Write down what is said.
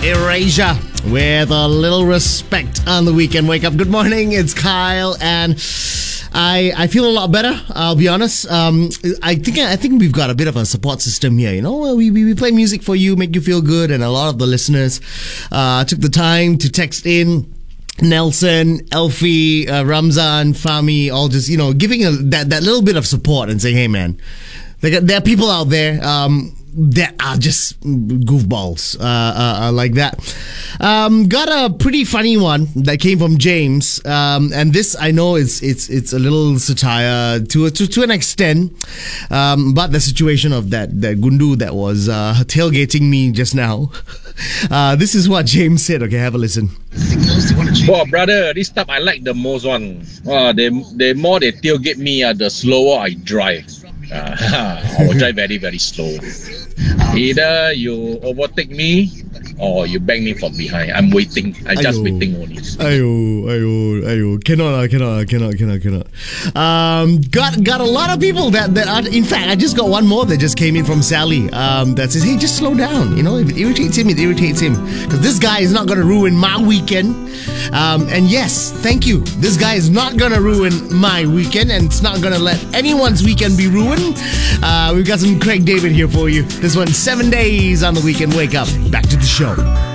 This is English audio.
Erasure with a little respect on the weekend wake up. Good morning, it's Kyle, and I feel a lot better. I'll be honest. I think we've got a bit of a support system here. You know, we play music for you, make you feel good, and a lot of the listeners took the time to text in. Nelson, Elfie, Ramzan, Fahmi, all just, you know, giving that little bit of support and saying, hey man, there are people out there that are just goofballs like that. Got a pretty funny one that came from James, and this I know it's a little satire to an extent, but the situation of that gundu that was tailgating me just now. This is what James said. Okay, have a listen. Oh, brother, this time I like the most one. The more they tailgate me, the slower I drive. I will drive very, very slow. Either you overtake me or you bang me from behind. I'm waiting. I just waiting only. Ayo. Cannot. Got a lot of people that are, in fact, I just got one more that just came in from Sally that says, hey, just slow down. You know, if it irritates him, because this guy is not going to ruin my weekend. And yes, thank you. This guy is not going to ruin my weekend, and it's not going to let anyone's weekend be ruined. We've got some Craig David here for you. This one's 7 days on the weekend wake up. Back to the show.